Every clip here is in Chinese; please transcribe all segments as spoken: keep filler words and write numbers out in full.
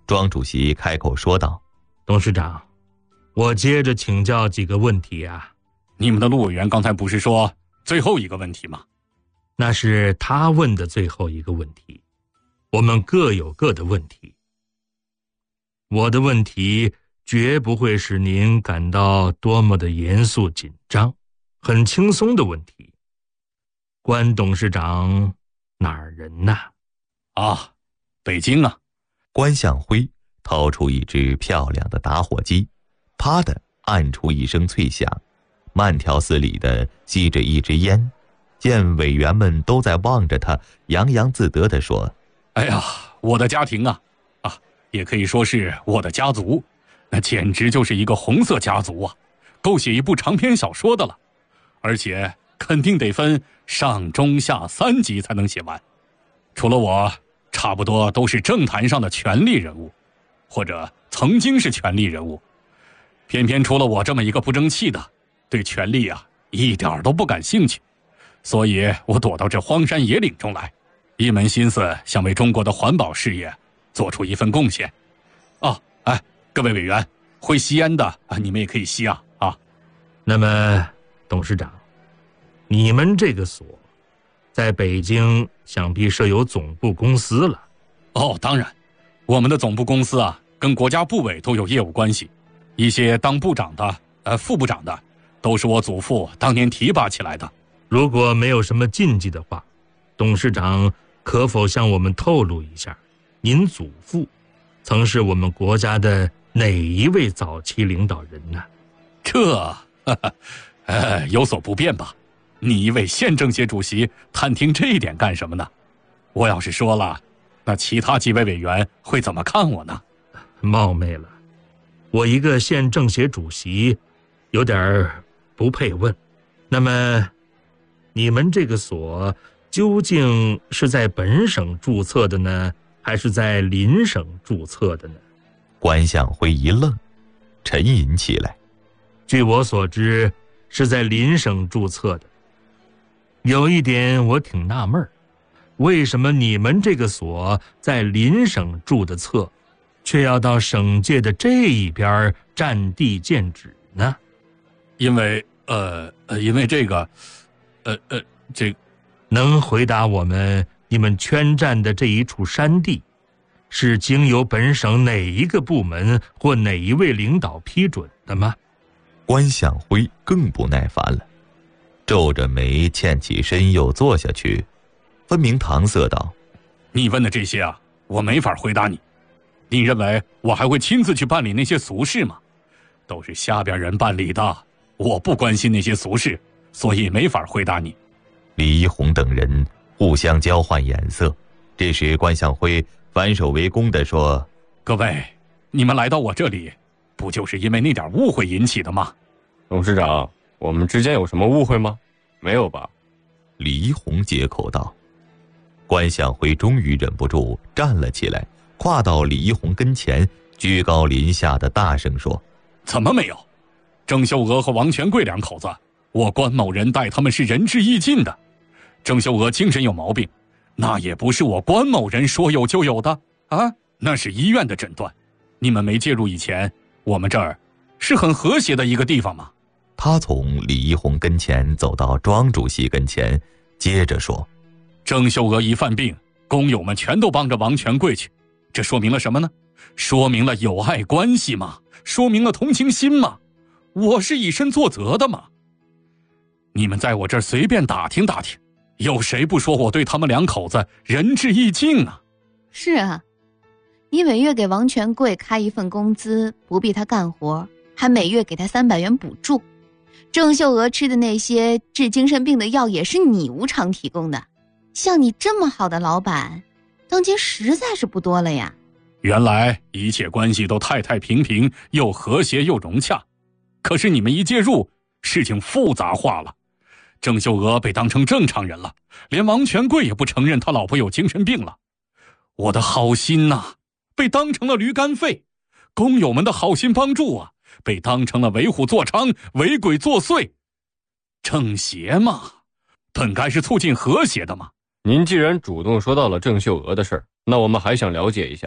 庄主席开口说道： 董事长，我接着请教几个问题啊。 你们的陆委员刚才不是说最后一个问题吗？ 那是他问的最后一个问题，我们各有各的问题。我的问题绝不会使您感到多么的严肃紧张，很轻松的问题。关董事长哪儿人呐？ 啊，北京啊。 关向辉掏出一只漂亮的打火机，啪的按出一声脆响，慢条斯理地吸着一支烟。见委员们都在望着他，洋洋自得地说： 哎呀，我的家庭啊，啊，也可以说是我的家族，那简直就是一个红色家族啊，够写一部长篇小说的了，而且肯定得分上中下三集才能写完。除了我，差不多都是政坛上的权力人物，或者曾经是权力人物，偏偏除了我这么一个不争气的，对权力啊一点都不感兴趣，所以我躲到这荒山野岭中来，一门心思想为中国的环保事业做出一份贡献。哦，哎，各位委员，会吸烟的啊，你们也可以吸啊啊。 那么，董事长，你们这个所在北京想必设有总部公司了。 哦，当然，我们的总部公司啊，跟国家部委都有业务关系，一些当部长的、呃副部长的，都是我祖父当年提拔起来的。 如果没有什么禁忌的话，董事长可否向我们透露一下，您祖父曾是我们国家的哪一位早期领导人呢？ 这，哈哈，呃，有所不便吧？你一位县政协主席探听这一点干什么呢？我要是说了，那其他几位委员会怎么看我呢？ 冒昧了，我一个县政协主席，有点不配问。那么，你们这个所究竟是在本省注册的呢，还是在邻省注册的呢？ 关向辉一愣，沉吟起来。 据我所知，是在邻省注册的。有一点我挺纳闷，为什么你们这个所在邻省注的册，却要到省界的这一边占地建址呢？ 因为呃呃，因为这个，呃呃，这能回答我们你们圈占的这一处山地，是经由本省哪一个部门或哪一位领导批准的吗？ 关向辉更不耐烦了，皱着眉欠起身又坐下去，分明搪塞道： 你问的这些啊，我没法回答你。你认为我还会亲自去办理那些俗事吗？都是下边人办理的，我不关心那些俗事，所以没法回答你。 李一红等人互相交换眼色。这时关向辉反手为攻地说： 各位，你们来到我这里，不就是因为那点误会引起的吗？ 董事长，我们之间有什么误会吗？没有吧？ 李一红接口道。关向辉终于忍不住站了起来，跨到李一红跟前，居高临下的大声说： 怎么没有？郑秀娥和王全贵两口子，我关某人待他们是仁至义尽的。郑秀娥精神有毛病，那也不是我关某人说有就有的啊，那是医院的诊断。你们没介入以前，我们这儿是很和谐的一个地方吗？ 他从李一红跟前走到庄主席跟前，接着说： 郑秀娥一犯病，工友们全都帮着王全贵去，这说明了什么呢？说明了友爱关系嘛，说明了同情心嘛。我是以身作则的嘛。你们在我这儿随便打听打听，有谁不说我对他们两口子仁至义尽啊？ 是啊，你每月给王全贵开一份工资，不逼他干活，还每月给他三百元补助。郑秀娥吃的那些治精神病的药也是你无偿提供的。像你这么好的老板，当今实在是不多了呀。 原来一切关系都太太平平，又和谐又融洽。可是你们一介入，事情复杂化了。郑秀娥被当成正常人了，连王全贵也不承认他老婆有精神病了。我的好心呐、啊，被当成了驴肝肺。工友们的好心帮助啊，被当成了为虎作伥、为鬼作祟。政协嘛，本该是促进和谐的嘛。 您既然主动说到了郑秀娥的事儿，那我们还想了解一下，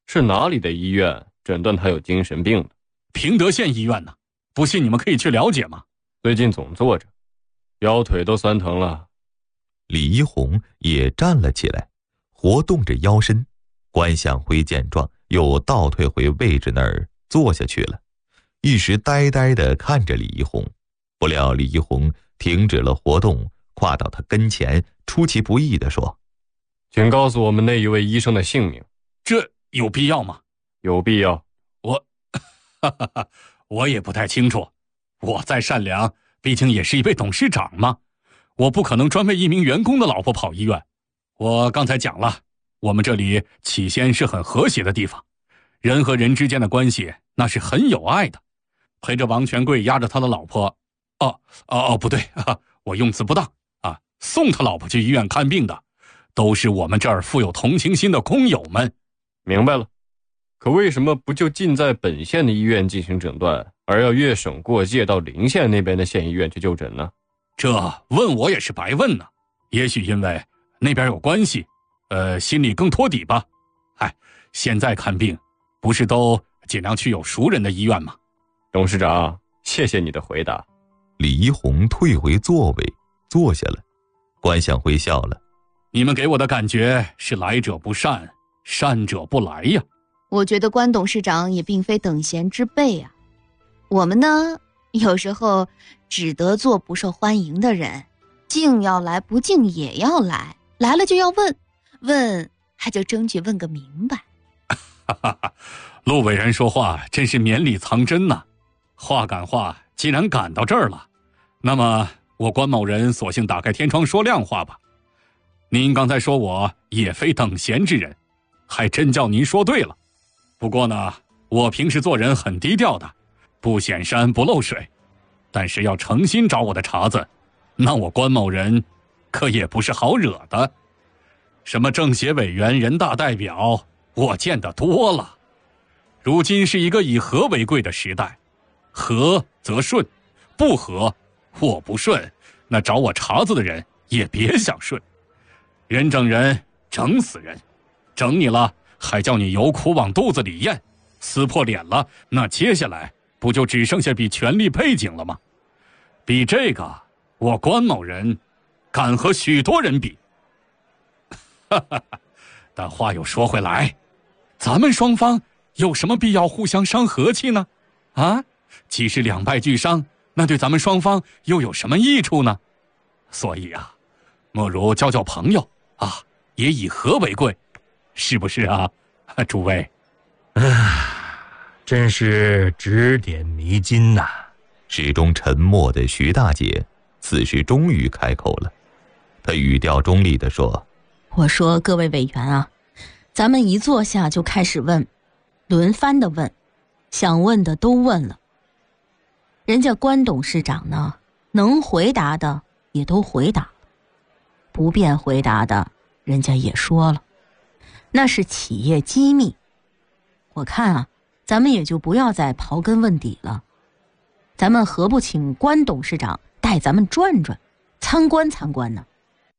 是哪里的医院诊断他有精神病的？ 平德县医院呢，不信你们可以去了解嘛。 最近总坐着，腰腿都酸疼了。 李一红也站了起来，活动着腰身。关向辉见状，又倒退回位置那儿坐下去了，一时呆呆地看着李一红。不料李一红停止了活动，跨到他跟前，出其不意地说： 请告诉我们那一位医生的姓名。 这有必要吗？ 有必要。 我哈哈哈，我也不太清楚。我再善良，毕竟也是一位董事长嘛，我不可能专为一名员工的老婆跑医院。我刚才讲了，我们这里起先是很和谐的地方，人和人之间的关系那是很有爱的。陪着王权贵押着他的老婆，哦哦哦，不对，哈哈，我用词不当啊，送他老婆去医院看病的，都是我们这儿富有同情心的工友们。 明白了。可为什么不就近在本县的医院进行诊断，而要越省过界到邻县那边的县医院去就诊呢？ 这问我也是白问呢。也许因为那边有关系，呃，心里更托底吧。哎，现在看病不是都尽量去有熟人的医院吗？ 董事长，谢谢你的回答。 李一红退回座位坐下了。关向辉笑了： 你们给我的感觉是来者不善，善者不来呀。 我觉得关董事长也并非等闲之辈啊。我们呢，有时候只得做不受欢迎的人，敬要来，不敬也要来，来了就要问，问还就争取问个明白。 哈哈哈，陆伟人说话真是绵里藏针呐、啊。话赶话，既然赶到这儿了，那么我关某人索性打开天窗说亮话吧。您刚才说我也非等闲之人，还真叫您说对了。不过呢，我平时做人很低调的，不显山不漏水，但是要诚心找我的茬子，那我关某人可也不是好惹的。什么政协委员、人大代表，我见得多了。如今是一个以和为贵的时代，和则顺，不和我不顺，那找我茬子的人也别想顺。人整人，整死人，整你了还叫你有苦往肚子里咽，撕破脸了，那接下来不就只剩下比权力背景了吗？比这个，我关某人敢和许多人比。哈哈哈，但话又说回来，咱们双方有什么必要互相伤和气呢？啊，即使两败俱伤，那对咱们双方又有什么益处呢？所以啊，莫如交交朋友啊，也以和为贵，是不是啊，诸位？ 啊，真是指点迷津呐、啊！ 始终沉默的徐大姐此时终于开口了，她语调中立地说： 我说各位委员啊，咱们一坐下就开始问，轮番的问，想问的都问了。人家关董事长呢，能回答的也都回答了，不便回答的人家也说了，那是企业机密。我看啊，咱们也就不要再刨根问底了，咱们何不请关董事长带咱们转转，参观参观呢？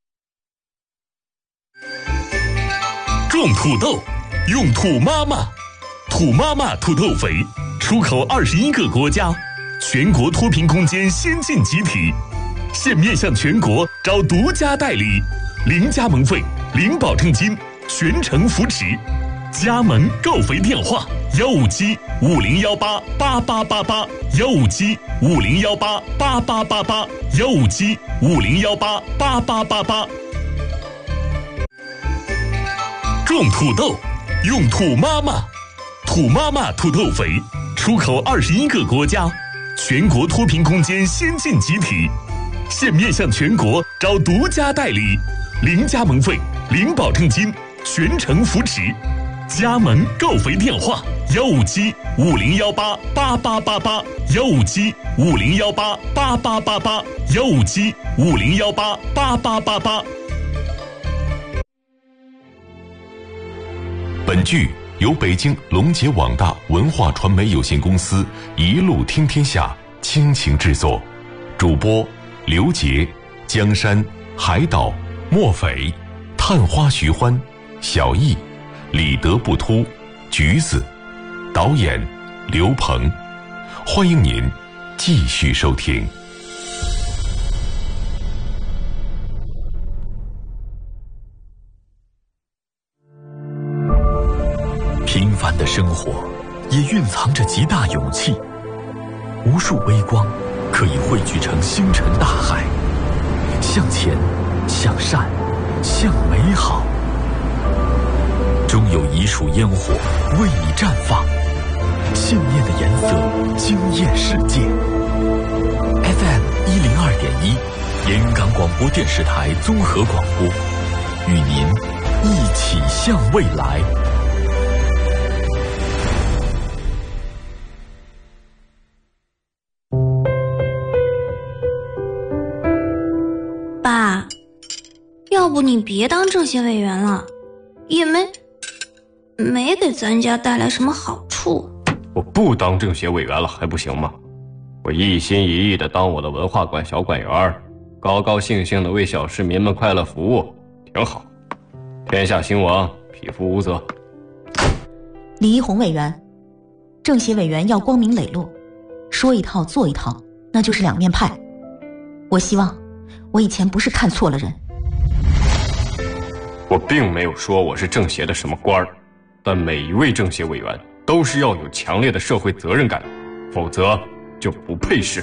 种土豆，用土妈妈，土妈妈土豆肥，出口二十一个国家，全国脱贫攻坚先进集体，现面向全国招独家代理，零加盟费，零保证金，全程扶持。加盟购肥电话：幺五七五零幺八八八八八，幺五七五零幺八八八八八，幺五七五零幺八八八八八。种土豆，用土妈妈，土妈妈土豆肥，出口二十一个国家，全国脱贫攻坚先进集体，现面向全国招独家代理，零加盟费，零保证金，全程扶持。加盟购肥电话：幺五七五零幺八八八八八，幺五七五零幺八八八八八，幺五七五零幺八八八八八。 本剧由北京龙杰网大文化传媒有限公司一路听天下倾情制作，主播刘杰、江山、海岛、莫匪、探花徐欢、小易、李德不突、 橘子，导演刘鹏。欢迎您继续收听。 平凡的生活也蕴藏着极大勇气，无数微光可以汇聚成星辰大海。向前，向善，向美好，终有一束烟火为你绽放，信念的颜色惊艳世界。F M 一零二点一，连云港广播电视台综合广播，与您一起向未来。 爸，要不你别当政协委员了，也没没给咱家带来什么好处。 我不当政协委员了还不行吗？我一心一意地当我的文化馆小馆员，高高兴兴地为小市民们快乐服务，挺好。天下兴亡，匹夫无责。 李一红委员，政协委员要光明磊落，说一套做一套，那就是两面派。我希望我以前不是看错了人。 我并没有说我是政协的什么官儿，但每一位政协委员都是要有强烈的社会责任感，否则就不配事。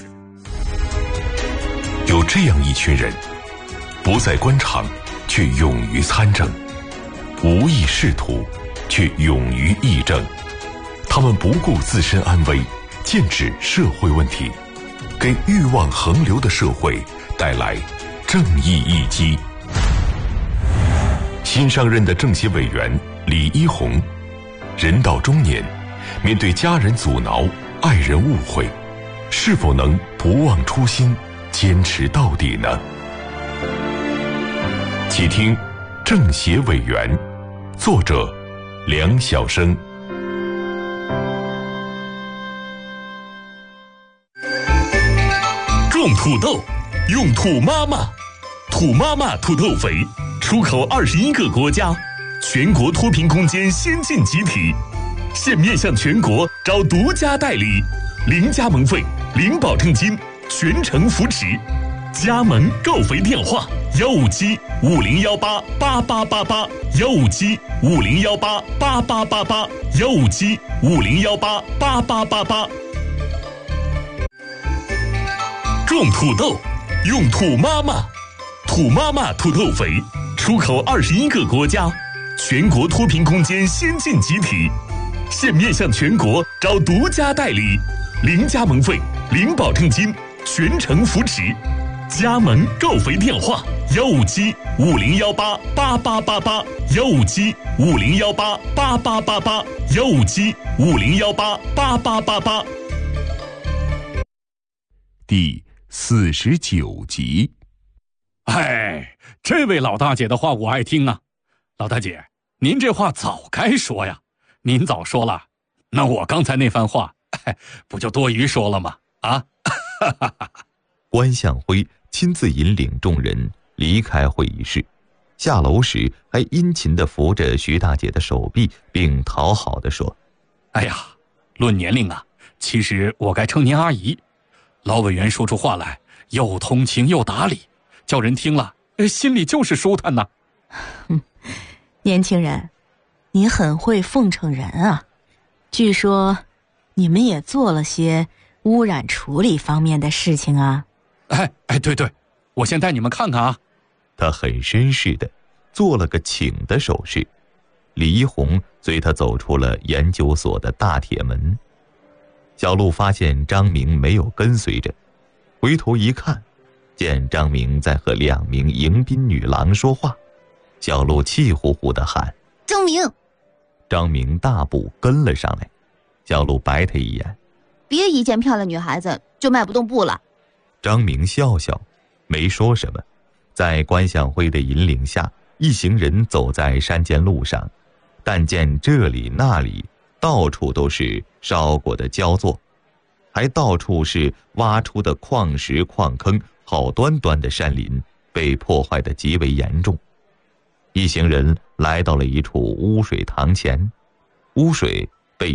有这样一群人，不在官场却勇于参政，无意仕途却勇于议政。他们不顾自身安危，剑指社会问题，给欲望横流的社会带来正义一击。新上任的政协委员李一红，人到中年，面对家人阻挠、爱人误会，是否能不忘初心，坚持到底呢？请听《政协委员》，作者梁晓声。 种土豆，用土妈妈，土妈妈土豆肥，出口二十一个国家，全国脱贫攻坚先进集体，现面向全国招独家代理，零加盟费，零保证金，全程扶持。加盟购肥电话：幺五七五零幺八八八八八，幺五七五零幺八八八八八，幺五七五零幺八八八八八。种土豆，用土妈妈，土妈妈土豆肥，出口二十一个国家，全国脱贫攻坚先进集体，现面向全国招独家代理，零加盟费，零保证金，全程扶持。加盟购肥电话：幺五七五零幺八八八八八，幺五七五零幺八八八八八，幺五七五零幺八八八八八。 第四十九集。 哎，这位老大姐的话我爱听啊。老大姐，您这话早该说呀，您早说了，那我刚才那番话，哎，不就多余说了吗？啊， 关向辉亲自引领众人离开会议室，下楼时还殷勤地扶着徐大姐的手臂，并讨好地说：“ 哎呀，论年龄啊，其实我该称您阿姨。老委员说出话来又通情又打理，叫人听了心里就是舒坦呐。” 年轻人，你很会奉承人啊。据说你们也做了些污染处理方面的事情啊。 哎哎，对对，我先带你们看看啊。 他很绅士的做了个请的手势。李一红随他走出了研究所的大铁门。小陆发现张明没有跟随着，回头一看，见张明在和两名迎宾女郎说话。小陆气呼呼地喊：“ 张明！” 张明大步跟了上来。小陆白他一眼：“ 别一见漂亮女孩子就迈不动步了。” 张明笑笑，没说什么。在关向辉的引领下，一行人走在山间路上，但见这里那里到处都是烧过的焦作，还到处是挖出的矿石矿坑，好端端的山林被破坏得极为严重。一行人来到了一处污水塘前， 污水